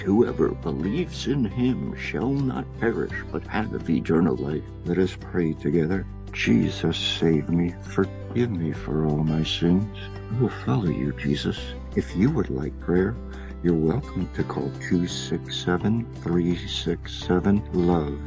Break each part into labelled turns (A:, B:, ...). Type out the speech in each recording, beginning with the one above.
A: whoever believes in him shall not perish, but have eternal life. Let us pray together. Jesus, save me. Forgive me for all my sins. I will follow you, Jesus. If you would like prayer, you're welcome to call 267-367-LOVE.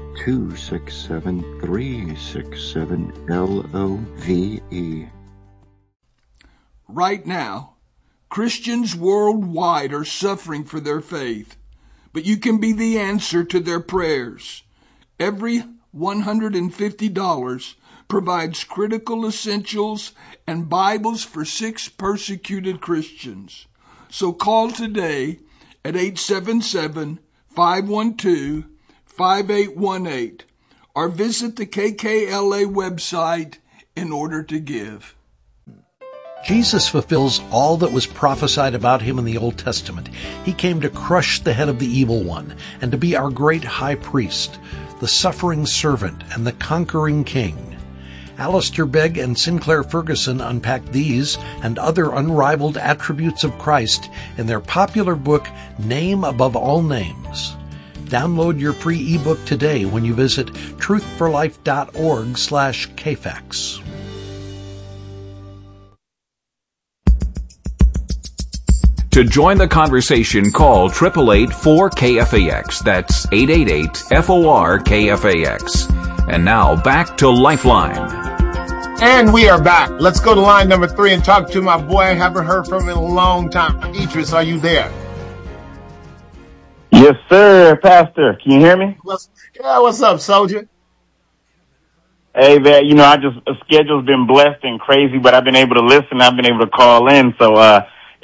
A: 267-367-LOVE.
B: Right now, Christians worldwide are suffering for their faith, but you can be the answer to their prayers. Every $150 provides critical essentials and Bibles for 6 persecuted Christians. So call today at 877-512-5818 or visit the KKLA website in order to give.
C: Jesus fulfills all that was prophesied about him in the Old Testament. He came to crush the head of the evil one and to be our great high priest, the suffering servant and the conquering king. Alistair Begg and Sinclair Ferguson unpack these and other unrivaled attributes of Christ in their popular book, Name Above All Names. Download your free ebook today when you visit truthforlife.org/KFAX.
D: To join the conversation, call 888-4KFAX. That's 888-FOR-KFAX. And now back to Lifeline.
E: And we are back. Let's go to line number 3 and talk to my boy. I haven't heard from him in a long time. Idris, are you there?
F: Yes, sir, Pastor. Can you hear me?
E: What's up, soldier?
F: Hey, man, the schedule's been blessed and crazy, but I've been able to listen. I've been able to call in. So,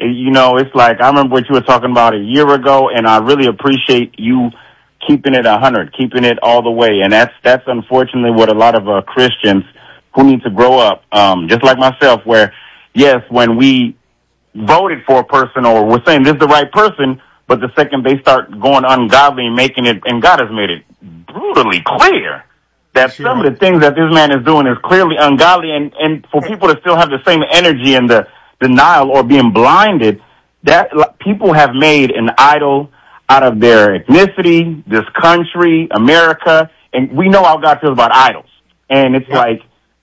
F: it's like, I remember what you were talking about a year ago, and I really appreciate you keeping it 100, keeping it all the way. And that's unfortunately what a lot of Christians who need to grow up, just like myself, where, yes, when we voted for a person or we're saying this is the right person, but the second they start going ungodly and making it, and God has made it brutally clear that some of the things that this man is doing is clearly ungodly, and for people to still have the same energy and the denial or being blinded, that people have made an idol out of their ethnicity, this country, America, and we know how God feels about idols. And it's like,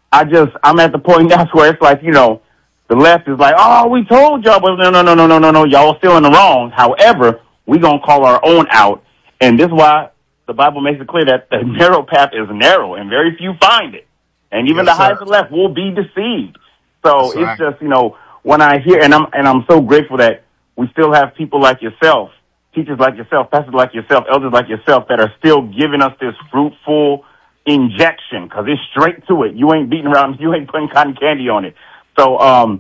F: I'm at the point now where it's like, the left is like, oh, we told y'all, but no, y'all still in the wrong. However, we gonna call our own out, and this is why the Bible makes it clear that the narrow path is narrow, and very few find it. And even the highest left will be deceived. So it's just, when I hear, and I'm so grateful that we still have people like yourself, teachers like yourself, pastors like yourself, elders like yourself that are still giving us this fruitful injection, because it's straight to it. You ain't beating around, you ain't putting cotton candy on it. So,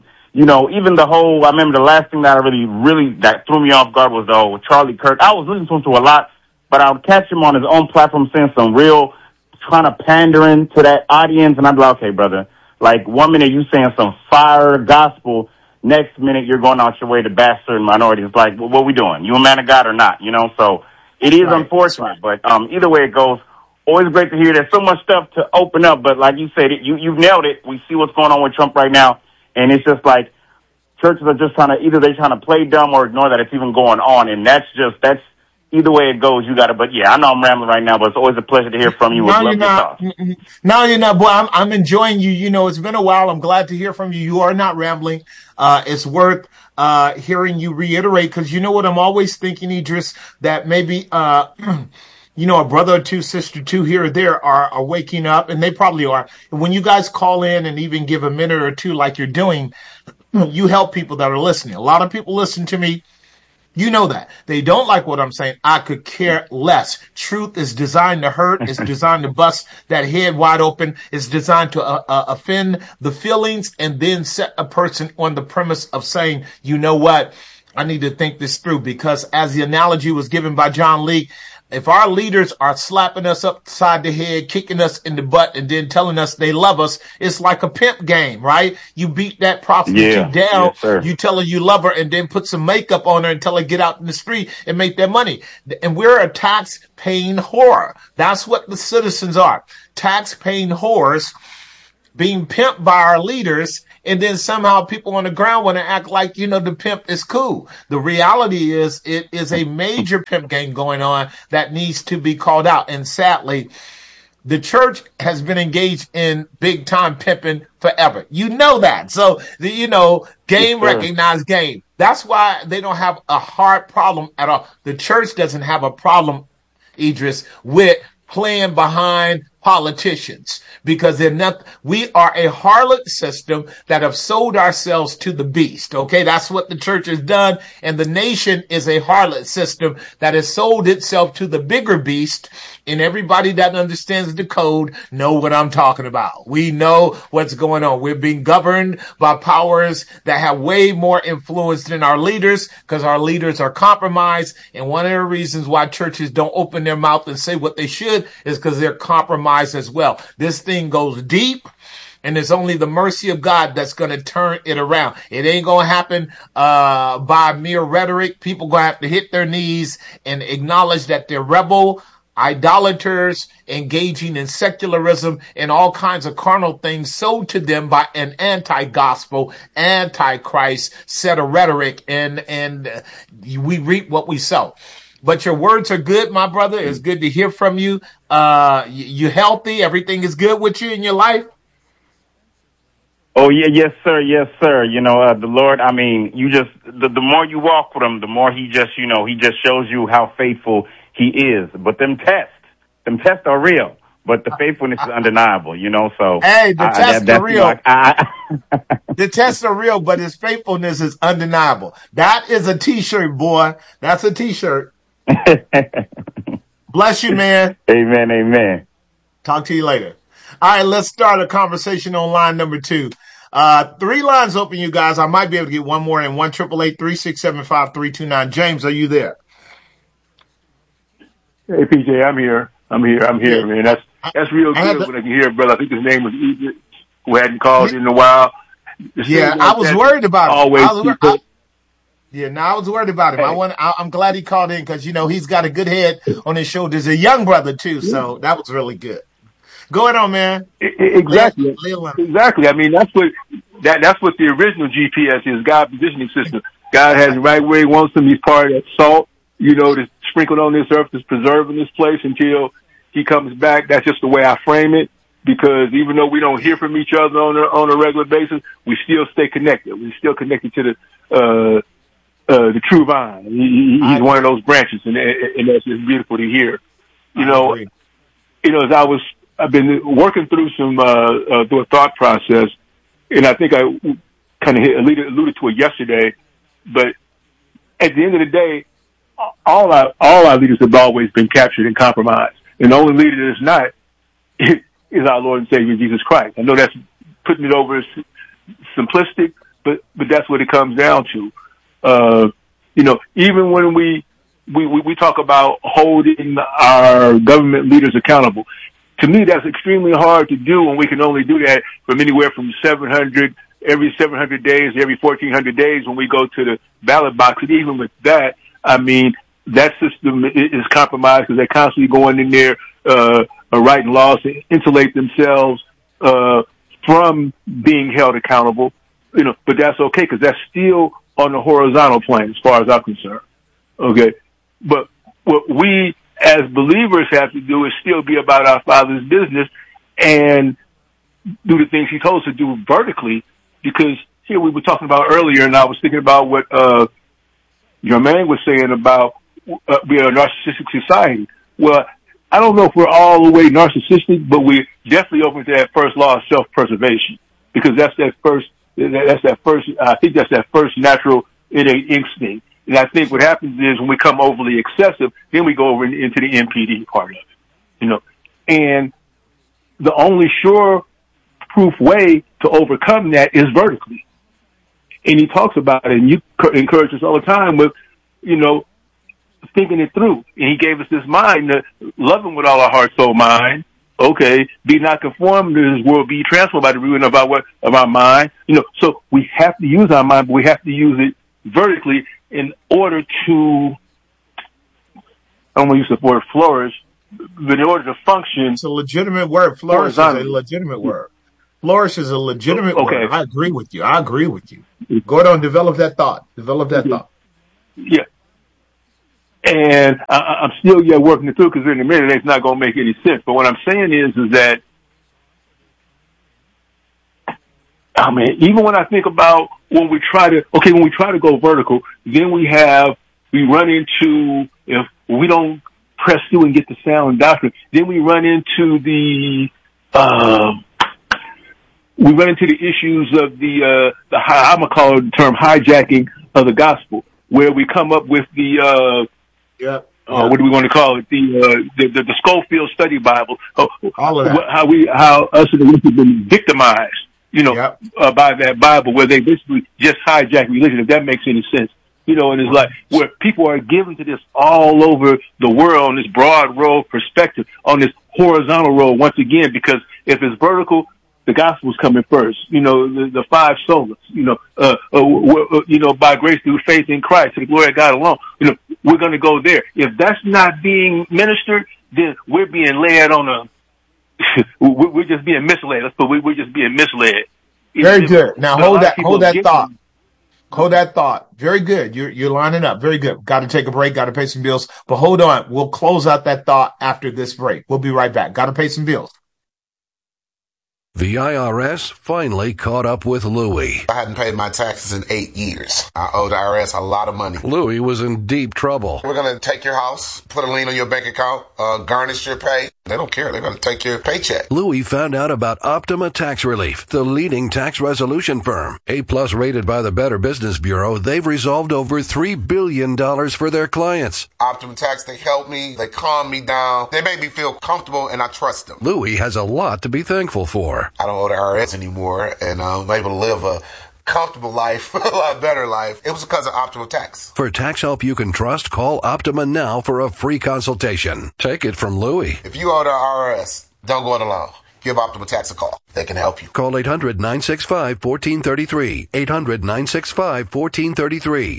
F: even the whole, I remember the last thing that I really, that threw me off guard was the whole Charlie Kirk. I was listening to him a lot, but I would catch him on his own platform saying some real kind of pandering to that audience, and I'd be like, okay, brother, like 1 minute you saying some fire gospel, next minute you're going out your way to bash certain minorities. It's like, well, what we doing? You a man of God or not? So it is unfortunate, but either way it goes, always great to hear. There's so much stuff to open up, but like you said, you've nailed it. We see what's going on with Trump right now, and it's just like churches are just trying to play dumb or ignore that it's even going on, and that's either way it goes, you got to. But yeah, I know I'm rambling right now, but it's always a pleasure to hear from you.
E: No, you're not. No, you're not, boy. I'm enjoying you. It's been a while. I'm glad to hear from you. You are not rambling. It's worth hearing you reiterate, because you know what I'm always thinking, Idris, that maybe a brother or two, sister two here or there are waking up, and they probably are. When you guys call in and even give a minute or two like you're doing, you help people that are listening. A lot of people listen to me. You know that. They don't like what I'm saying. I could care less. Truth is designed to hurt. It's designed to bust that head wide open. It's designed to offend the feelings and then set a person on the premise of saying, you know what? I need to think this through, because as the analogy was given by John Lee, if our leaders are slapping us upside the head, kicking us in the butt, and then telling us they love us, it's like a pimp game, right? You beat that prostitute down, you tell her you love her, and then put some makeup on her and tell her get out in the street and make that money. And we're a tax-paying whore. That's what the citizens are. Tax-paying whores being pimped by our leaders, and then somehow people on the ground want to act like, the pimp is cool. The reality is it is a major pimp game going on that needs to be called out. And sadly, the church has been engaged in big time pimping forever. You know that. So, game recognized game. That's why they don't have a hard problem at all. The church doesn't have a problem, Idris, with playing behind politicians, because we are a harlot system that have sold ourselves to the beast. Okay. That's what the church has done. And the nation is a harlot system that has sold itself to the bigger beast. And everybody that understands the code know what I'm talking about. We know what's going on. We're being governed by powers that have way more influence than our leaders, because our leaders are compromised. And one of the reasons why churches don't open their mouth and say what they should is because they're compromised as well. This thing goes deep, and it's only the mercy of God that's going to turn it around. It ain't going to happen by mere rhetoric. People going to have to hit their knees and acknowledge that they're rebel, idolaters, engaging in secularism and all kinds of carnal things sold to them by an anti-gospel, anti-Christ set of rhetoric, and we reap what we sow. But your words are good, my brother. It's good to hear from you. You healthy? Everything is good with you in your life?
F: Oh, yeah, yes, sir. Yes, sir. The Lord, the more you walk with him, the more he just shows you how faithful he is. But them tests are real, but the faithfulness is undeniable, so.
E: Hey, the tests are real. The tests are real, but his faithfulness is undeniable. That is a t-shirt, boy. That's a t-shirt. Bless you, man.
F: Amen. Amen.
E: Talk to you later. All right, let's start a conversation on line number 2. 3 lines open, you guys. I might be able to get one more in. 1-888-3675-329. James, are you there?
G: Hey, PJ, I'm here, man. That's real good when I can hear it, brother. I think his name was Egypt, who hadn't called in a while.
E: I was worried about him.
G: Always.
E: I was worried about him. Hey. I'm glad he called in, because, he's got a good head on his shoulders. A young brother, too, so that was really good. Go ahead on, man.
G: Exactly. Exactly. I mean, that's what the original GPS is, God positioning system. God has right where he wants him. He's part of that salt, that's sprinkled on this earth, that's preserving this place until he comes back. That's just the way I frame it, because even though we don't hear from each other on a regular basis, we still stay connected. We're still connected to the true vine. He's one of those branches, and that's just beautiful to hear. As I've been working through through a thought process, and I think I kind of alluded to it yesterday, but at the end of the day, all our leaders have always been captured and compromised. And the only leader that is not is our Lord and Savior, Jesus Christ. I know that's putting it over as simplistic, but that's what it comes down to. Even when we talk about holding our government leaders accountable, to me, that's extremely hard to do when we can only do that from anywhere from every 700 days, every 1,400 days when we go to the ballot box. And even with that, I mean, that system is compromised because they're constantly going in there, writing laws to insulate themselves, from being held accountable, but that's okay because that's still on the horizontal plane as far as I'm concerned. Okay. But what we as believers have to do is still be about our Father's business and do the things he told us to do vertically, because here we were talking about earlier, and I was thinking about what, Jermaine was saying about being a narcissistic society. Well, I don't know if we're all the way narcissistic, but we're definitely open to that first law of self-preservation, because I think that's that first natural innate instinct. And I think what happens is when we become overly excessive, then we go over into the MPD part of it, and the only sure-proof way to overcome that is vertically. And he talks about it, and you encourage us all the time with, thinking it through. And he gave us this mind to love him with all our heart, soul, mind. Okay, be not conformed to this world, be transformed by the renewing of our mind. So we have to use our mind, but we have to use it vertically in order to, I don't want to use the word flourish, but in order to function.
E: It's a legitimate word. Flourish is a legitimate word. Flourish is a legitimate
G: Okay.
E: word. I agree with you. Go ahead and develop that thought.
G: Yeah. And I'm still working it through because in a minute it's not going to make any sense. But what I'm saying is that, I mean, even when I think about when we try to go vertical, then we run into, if we don't press through and get the sound doctrine, then we run into the issues of the I'm gonna call it the term hijacking of the gospel, where we come up with the what do we want to call it? The Schofield Study Bible.
E: All of that.
G: How us in the West have been victimized, by that Bible, where they basically just hijack religion. If that makes any sense, and it's like where people are given to this all over the world on this broad road perspective, on this horizontal road once again, because if it's vertical, the gospel's coming first. The five solas. By grace through faith in Christ, to the glory of God alone. We're going to go there. If that's not being ministered, then we're being led on we're just being misled. We're just being misled.
E: Very good. Now hold that thought. Very good. You're lining up. Very good. Got to take a break. Got to pay some bills. But hold on. We'll close out that thought after this break. We'll be right back. Got to pay some bills.
C: The IRS finally caught up with Louie.
H: I hadn't paid my taxes in 8 years. I owe the IRS a lot of money.
C: Louie was in deep trouble.
H: We're going to take your house, put a lien on your bank account, garnish your pay. They don't care. They're going to take your paycheck.
C: Louie found out about Optima Tax Relief, the leading tax resolution firm. A-plus rated by the Better Business Bureau, they've resolved over $3 billion for their clients.
H: Optima Tax, they help me. They calm me down. They make me feel comfortable, and I trust them.
C: Louie has a lot to be thankful for.
H: I don't owe the IRS anymore, and I'm able to live a comfortable life, a lot better life. It was because of Optima Tax.
C: For tax help you can trust, call Optima now for a free consultation. Take it from Louie.
H: If you owe the IRS, don't go it alone. Give Optima Tax a call. They can help you.
C: Call 800-965-1433. 800-965-1433.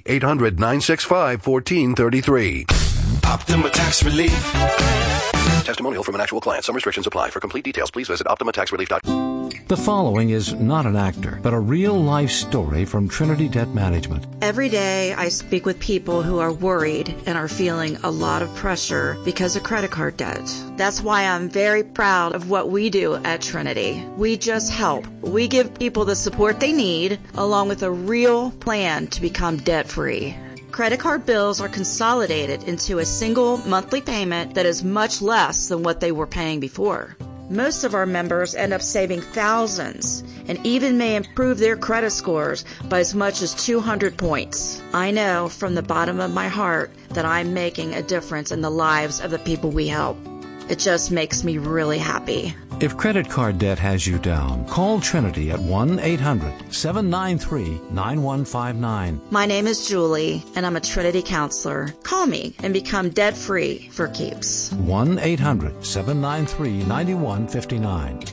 C: 800-965-1433.
I: Optima Tax Relief.
C: Testimonial from an actual client. Some restrictions apply. For complete details, please visit OptimaTaxRelief.com.
J: The following is not an actor, but a real-life story from Trinity Debt Management.
K: Every day I speak with people who are worried and are feeling a lot of pressure because of credit card debt. That's why I'm very proud of what we do at Trinity. We just help. We give people the support they need, along with a real plan to become debt-free. Credit card bills are consolidated into a single monthly payment that is much less than what they were paying before. Most of our members end up saving thousands and even may improve their credit scores by as much as 200 points. I know from the bottom of my heart that I'm making a difference in the lives of the people we help. It just makes me really happy.
J: If credit card debt has you down, call Trinity at 1-800-793-9159.
K: My name is Julie, and I'm a Trinity counselor. Call me and become debt-free for keeps.
J: 1-800-793-9159.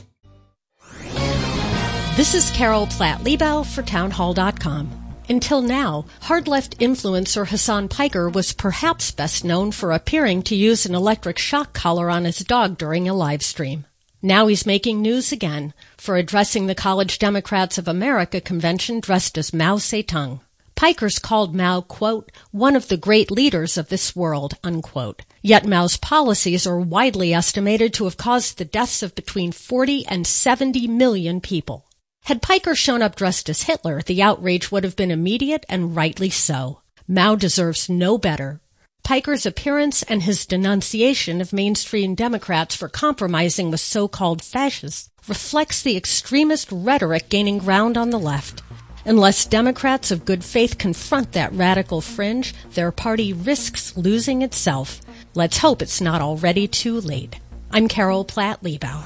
L: This is Carol Platt-Liebau for Townhall.com. Until now, hard-left influencer Hassan Piker was perhaps best known for appearing to use an electric shock collar on his dog during a live stream. Now he's making news again for addressing the College Democrats of America convention dressed as Mao Zedong. Piker's called Mao, quote, one of the great leaders of this world, unquote. Yet Mao's policies are widely estimated to have caused the deaths of between 40 and 70 million people. Had Piker shown up dressed as Hitler, the outrage would have been immediate and rightly so. Mao deserves no better. Piker's appearance and his denunciation of mainstream Democrats for compromising with so-called fascists reflects the extremist rhetoric gaining ground on the left. Unless Democrats of good faith confront that radical fringe, their party risks losing itself. Let's hope it's not already too late. I'm Carol Platt-Liebau.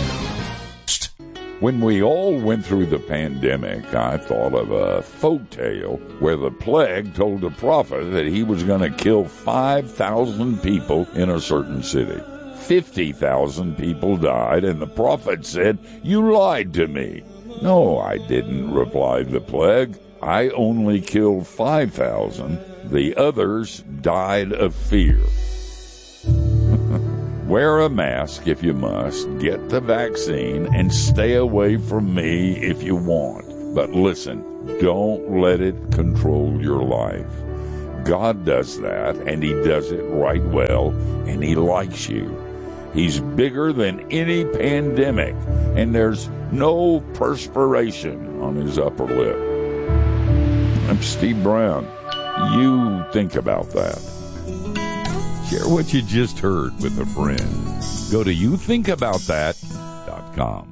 M: When we all went through the pandemic, I thought of a folk tale where the plague told the prophet that he was going to kill 5,000 people in a certain city. 50,000 people died, and the prophet said, "You lied to me." "No, I didn't," replied the plague. "I only killed 5,000. The others died of fear." Wear a mask if you must, get the vaccine, and stay away from me if you want. But listen, don't let it control your life. God does that, and He does it right well, and He likes you. He's bigger than any pandemic, and there's no perspiration on His upper lip. I'm Steve Brown. You think about that. Share what you just heard with a friend. Go to youthinkaboutthat.com.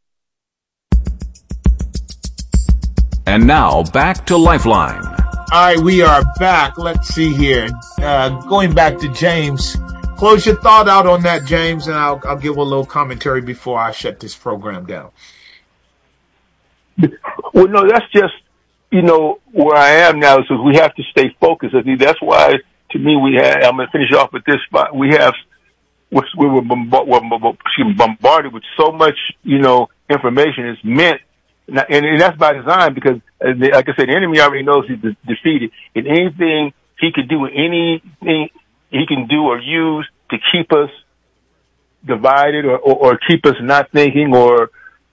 D: And now back to Lifeline.
E: All right, we are back. Let's see here. Going back to James. Close your thought out on that, James, and I'll give a little commentary before I shut this program down.
G: Well, no, that's just, where I am now. So we have to stay focused. I think that's why, to me, I'm going to finish off with this spot. We were bombarded with so much, information. It's meant, and that's by design, because, like I said, the enemy already knows he's defeated. And anything he could do, anything he can do or use to keep us divided or keep us not thinking or,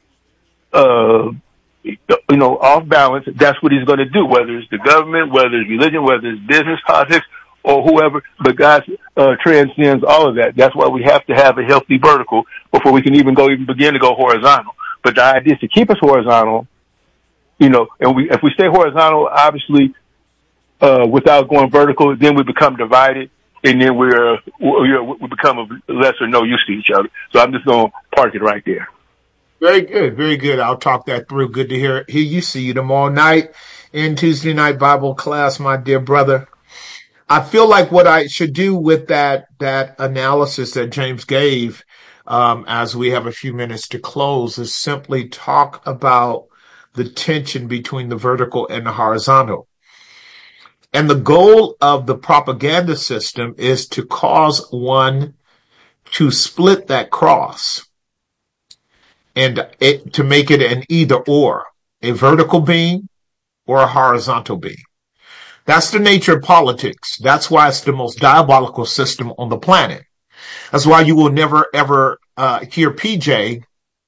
G: off balance, that's what he's going to do, whether it's the government, whether it's religion, whether it's business, politics, or whoever. But God transcends all of that. That's why we have to have a healthy vertical before we can even begin to go horizontal. But the idea is to keep us horizontal, and if we stay horizontal, obviously, without going vertical, then we become divided, and then we become of less or no use to each other. So I'm just going to park it right there.
E: Very good. Very good. I'll talk that through. Good to hear you. See you tomorrow night in Tuesday night Bible class, my dear brother. I feel like what I should do with that analysis that James gave, as we have a few minutes to close, is simply talk about the tension between the vertical and the horizontal. And the goal of the propaganda system is to cause one to split that cross and to make it an either or, a vertical being or a horizontal being. That's the nature of politics. That's why it's the most diabolical system on the planet. That's why you will never, ever hear PJ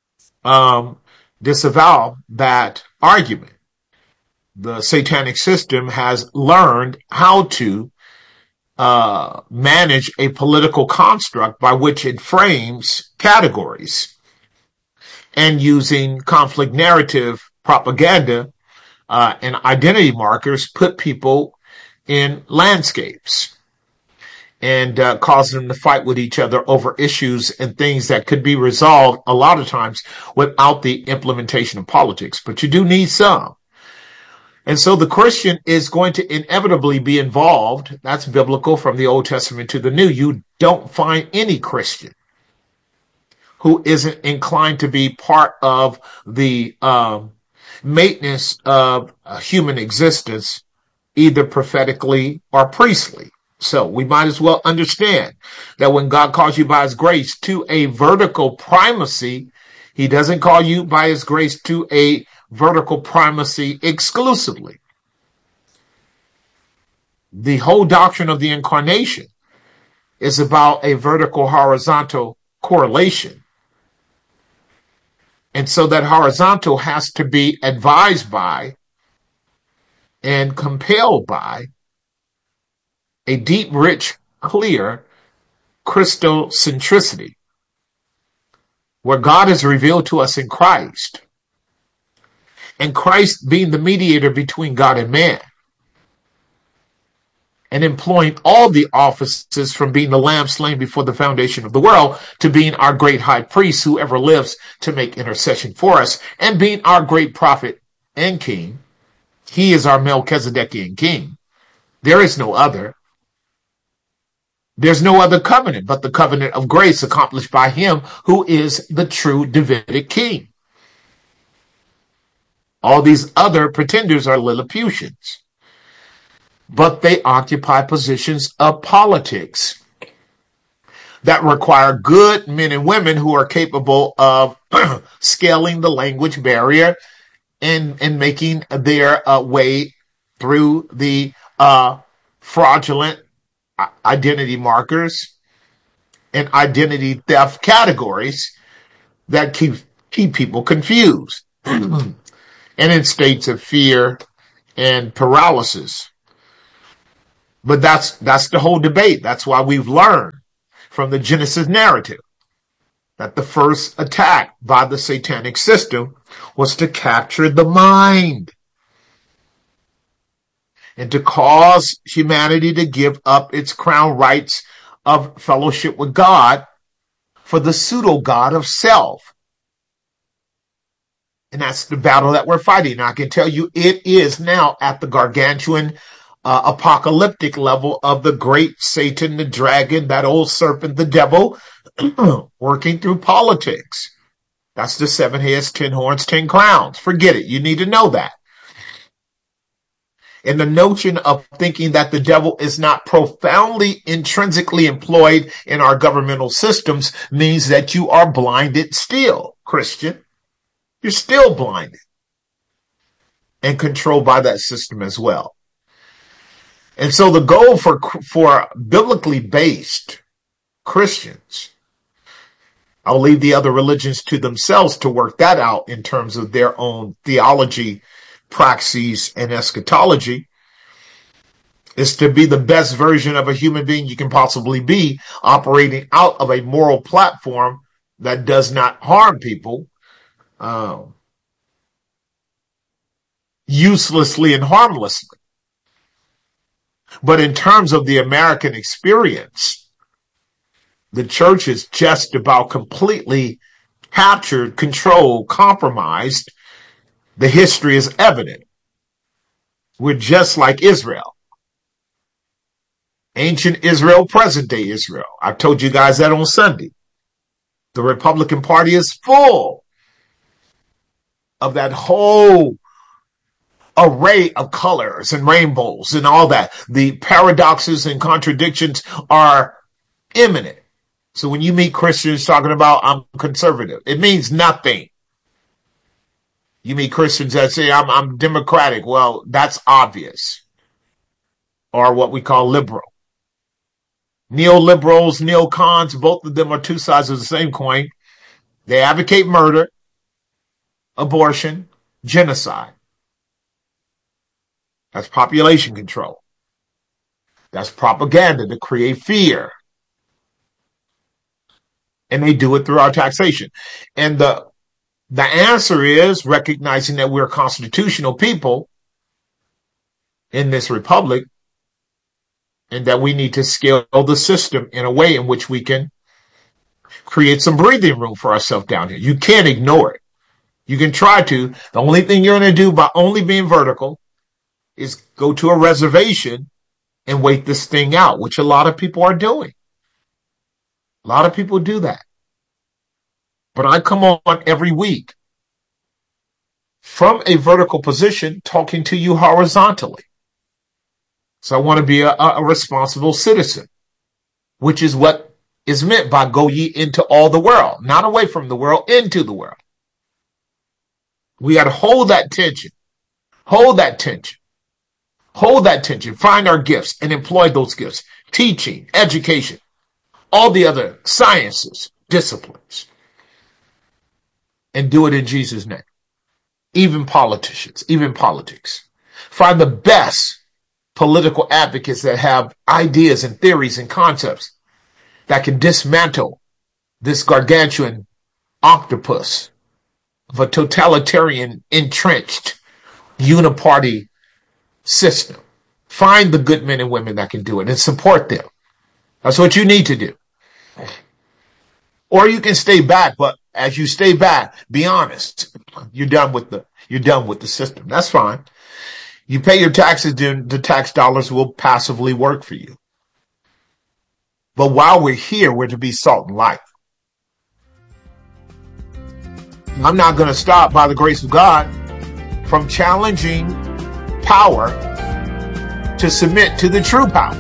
E: disavow that argument. The satanic system has learned how to manage a political construct by which it frames categories, and using conflict narrative, propaganda, and identity markers put people in landscapes and cause them to fight with each other over issues and things that could be resolved a lot of times without the implementation of politics. But you do need some. And so the Christian is going to inevitably be involved. That's biblical from the Old Testament to the New. You don't find any Christian who isn't inclined to be part of the maintenance of human existence, either prophetically or priestly. So we might as well understand that when God calls you by His grace to a vertical primacy, He doesn't call you by His grace to a vertical primacy exclusively. The whole doctrine of the incarnation is about a vertical horizontal correlation. And so that horizontal has to be advised by and compelled by a deep, rich, clear Christocentricity, where God is revealed to us in Christ, and Christ being the mediator between God and man, and employing all the offices from being the lamb slain before the foundation of the world to being our great high priest who ever lives to make intercession for us, and being our great prophet and king. He is our Melchizedekian king. There is no other. There's no other covenant but the covenant of grace accomplished by Him who is the true Davidic king. All these other pretenders are Lilliputians, but they occupy positions of politics that require good men and women who are capable of scaling the language barrier and making their way through the fraudulent identity markers and identity theft categories that keep people confused and in states of fear and paralysis. But that's the whole debate. That's why we've learned from the Genesis narrative that the first attack by the satanic system was to capture the mind and to cause humanity to give up its crown rights of fellowship with God for the pseudo-God of self. And that's the battle that we're fighting. Now, I can tell you it is now at the gargantuan apocalyptic level of the great Satan, the dragon, that old serpent, the devil, working through politics. That's the 7 heads, 10 horns, 10 crowns. Forget it. You need to know that. And the notion of thinking that the devil is not profoundly intrinsically employed in our governmental systems means that you are blinded still, Christian. You're still blinded and controlled by that system as well. And so the goal for biblically based Christians, I'll leave the other religions to themselves to work that out in terms of their own theology, praxis, and eschatology, is to be the best version of a human being you can possibly be, operating out of a moral platform that does not harm people uselessly and harmlessly. But in terms of the American experience, the church is just about completely captured, controlled, compromised. The history is evident. We're just like Israel. Ancient Israel, present day Israel. I told you guys that on Sunday. The Republican Party is full of that whole array of colors and rainbows and all that. The paradoxes and contradictions are imminent. So when you meet Christians talking about, I'm conservative, it means nothing. You meet Christians that say, I'm democratic. Well, that's obvious. Or what we call liberal. Neoliberals, neocons, both of them are two sides of the same coin. They advocate murder, abortion, genocide. That's population control. That's propaganda to create fear. And they do it through our taxation. And the answer is recognizing that we're constitutional people in this republic and that we need to scale the system in a way in which we can create some breathing room for ourselves down here. You can't ignore it. You can try to. The only thing you're going to do by only being vertical is go to a reservation and wait this thing out, which a lot of people are doing. A lot of people do that. But I come on every week from a vertical position talking to you horizontally. So I want to be a responsible citizen, which is what is meant by go ye into all the world, not away from the world, into the world. We got to hold that tension, hold that tension, hold that tension, find our gifts and employ those gifts, teaching, education, all the other sciences, disciplines, and do it in Jesus' name. Even politicians, even politics. Find the best political advocates that have ideas and theories and concepts that can dismantle this gargantuan octopus of a totalitarian, entrenched, uniparty system. Find the good men and women that can do it and support them. That's what you need to do. Or you can stay back, but as you stay back, be honest. You're done with the system. That's fine. You pay your taxes, then the tax dollars will passively work for you. But while we're here, we're to be salt and light. I'm not going to stop, by the grace of God, from challenging power to submit to the true power.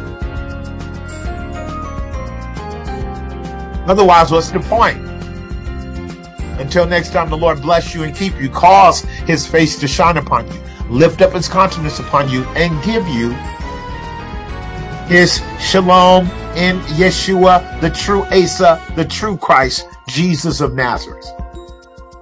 E: Otherwise, what's the point? Until next time, the Lord bless you and keep you, cause his face to shine upon you, lift up his countenance upon you, and give you his shalom, in Yeshua, the true Asa, the true Christ, Jesus of Nazareth.